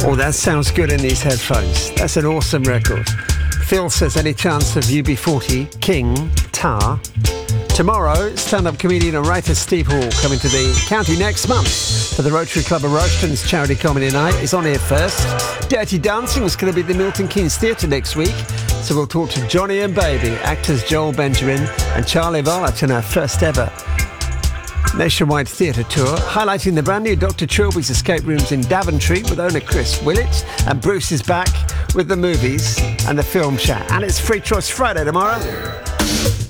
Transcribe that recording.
Oh, that sounds good in these headphones. That's an awesome record. Phil says, any chance of UB40, King, Tar? Tomorrow, stand-up comedian and writer Steve Hall coming to the county next month for the Rotary Club of Royston's charity comedy night. He's on here first. Dirty Dancing is going to be at the Milton Keynes Theatre next week. So we'll talk to Johnny and Baby, actors Joel Benjamin and Charlie Varlett in our first ever nationwide theatre tour, highlighting the brand new Dr. Trilby's escape rooms in Daventry with owner Chris Willett. And Bruce is back with the movies and the film chat. And it's Free Choice Friday tomorrow.